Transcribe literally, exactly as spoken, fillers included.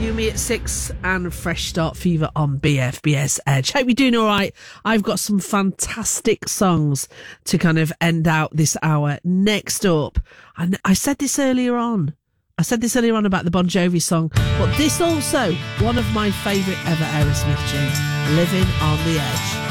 Me at six and Fresh Start Fever on B F B S Edge. Hope you're doing all right. I've got some fantastic songs to kind of end out this hour. Next up, and I said this earlier on. I said this earlier on about the Bon Jovi song, but this also one of my favourite ever Aerosmith tunes, Living on the Edge.